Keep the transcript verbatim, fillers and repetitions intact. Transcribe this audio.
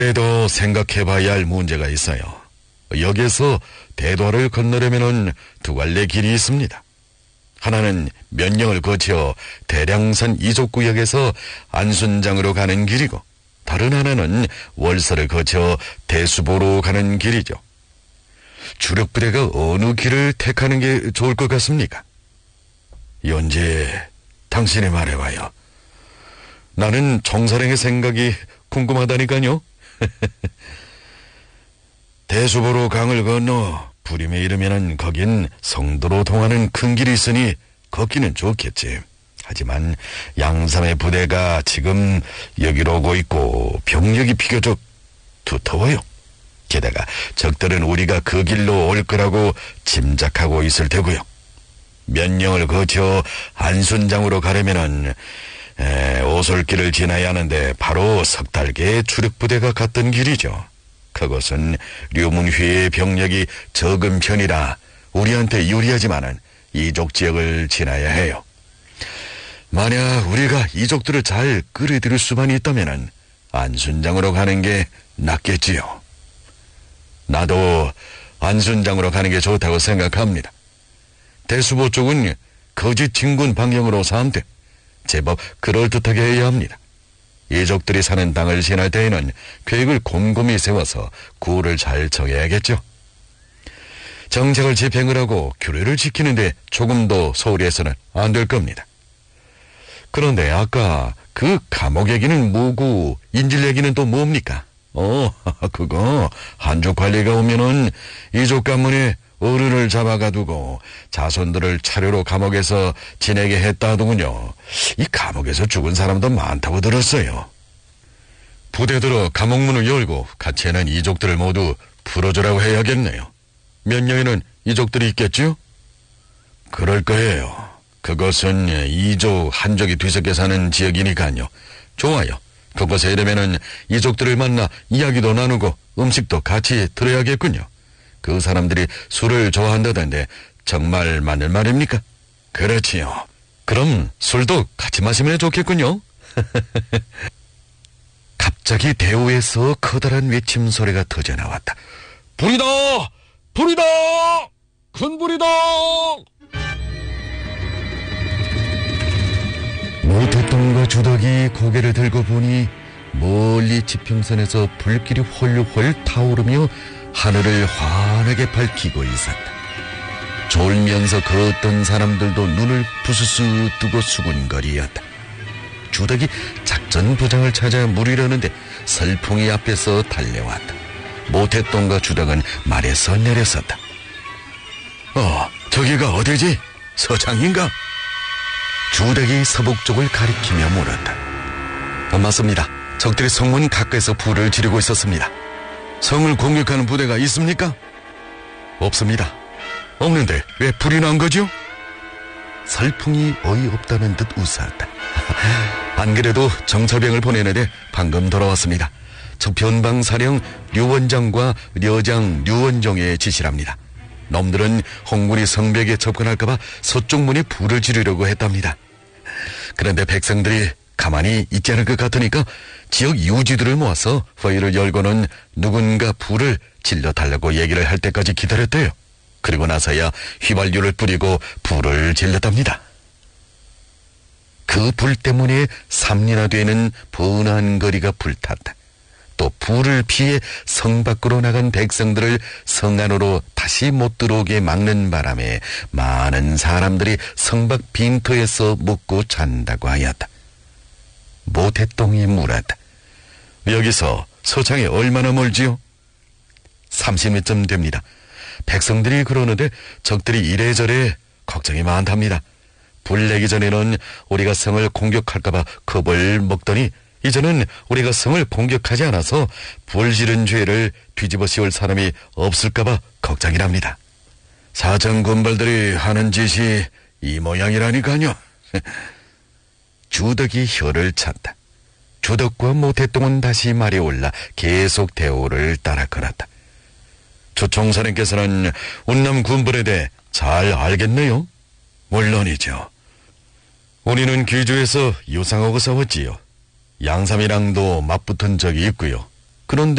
그래도 생각해봐야 할 문제가 있어요. 여기에서 대도를 건너려면 두 갈래 길이 있습니다. 하나는 면령을 거쳐 대량산 이족구역에서 안순장으로 가는 길이고, 다른 하나는 월서를 거쳐 대수보로 가는 길이죠. 주력부대가 어느 길을 택하는 게 좋을 것 같습니까? 연재, 당신이 말해봐요. 나는 정사령의 생각이 궁금하다니까요. 대수보로 강을 건너 부림에 이르면은 거긴 성도로 통하는 큰 길이 있으니 걷기는 좋겠지. 하지만 양삼의 부대가 지금 여기로 오고 있고 병력이 비교적 두터워요. 게다가 적들은 우리가 그 길로 올 거라고 짐작하고 있을 테고요. 면령을 거쳐 안순장으로 가려면은 에, 오솔길을 지나야 하는데 바로 석달계의 주력부대가 갔던 길이죠. 그것은 류문휘의 병력이 적은 편이라 우리한테 유리하지만은 이족 지역을 지나야 해요. 만약 우리가 이족들을 잘 끌어들일 수만 있다면은 안순장으로 가는 게 낫겠지요. 나도 안순장으로 가는 게 좋다고 생각합니다. 대수보 쪽은 거짓 진군 방향으로 삼되 제법 그럴듯하게 해야 합니다. 이족들이 사는 땅을 지날 때에는 계획을 곰곰이 세워서 구호를 잘 정해야겠죠. 정책을 집행을 하고 규례를 지키는데 조금도 소홀히 해서는 안 될 겁니다. 그런데 아까 그 감옥 얘기는 뭐고 인질 얘기는 또 뭡니까? 어, 그거 한족 관리가 오면은 이족 가문에 어른을 잡아가두고 자손들을 차례로 감옥에서 지내게 했다 하더군요. 이 감옥에서 죽은 사람도 많다고 들었어요. 부대들어 감옥문을 열고 같이 있는 이족들을 모두 풀어주라고 해야겠네요. 면령에는 이족들이 있겠죠? 그럴 거예요. 그것은 이족, 한족이 뒤섞여 사는 지역이니까요. 좋아요. 그곳에 이르면은 이족들을 만나 이야기도 나누고 음식도 같이 들어야겠군요. 그 사람들이 술을 좋아한다던데 정말 맞는 말입니까? 그렇지요. 그럼 술도 같이 마시면 좋겠군요. 갑자기 대우에서 커다란 외침 소리가 터져나왔다. 불이다! 불이다! 큰 불이다! 모태똥과 주덕이 고개를 들고 보니 멀리 지평선에서 불길이 홀홀 타오르며 하늘을 환하게 밝히고 있었다. 졸면서 걷던 사람들도 눈을 부스스 뜨고 수군거리었다. 주덕이 작전 부장을 찾아 물으려는데 설풍이 앞에서 달려왔다. 모태똥과 주덕은 말에서 내려섰다. 어, 저기가 어디지? 서창인가? 주덕이 서북 쪽을 가리키며 물었다. 어, 맞습니다. 적들이 성문 가까이서 불을 지르고 있었습니다. 성을 공격하는 부대가 있습니까? 없습니다. 없는데 왜 불이 난 거죠? 설풍이 어이없다는 듯 웃었다. 안 그래도 정찰병을 보내는데 방금 돌아왔습니다. 저 변방사령 류원장과 려장 류원종의 지시랍니다. 놈들은 홍군이 성벽에 접근할까봐 서쪽 문에 불을 지르려고 했답니다. 그런데 백성들이 가만히 있지 않을 것 같으니까 지역 유지들을 모아서 회의를 열고는 누군가 불을 질러달라고 얘기를 할 때까지 기다렸대요. 그리고 나서야 휘발유를 뿌리고 불을 질렀답니다. 그 불 때문에 삼리나 되는 번화한 거리가 불탔다. 또 불을 피해 성 밖으로 나간 백성들을 성 안으로 다시 못 들어오게 막는 바람에 많은 사람들이 성 밖 빈터에서 먹고 잔다고 하였다. 모태똥이 물었다. 여기서 서창에 얼마나 멀지요? 삼십 리쯤 됩니다. 백성들이 그러는데 적들이 이래저래 걱정이 많답니다. 불 내기 전에는 우리가 성을 공격할까봐 겁을 먹더니 이제는 우리가 성을 공격하지 않아서 불 지른 죄를 뒤집어 씌울 사람이 없을까봐 걱정이랍니다. 사정 군벌들이 하는 짓이 이 모양이라니까요. 주덕이 혀를 찼다. 주덕과 모태똥은 다시 말이 올라 계속 대오를 따라 걸었다. 조총사님께서는 운남 군벌에 대해 잘 알겠네요. 물론이죠. 우리는 귀주에서 유상하고 싸웠지요. 양삼이랑도 맞붙은 적이 있고요. 그런데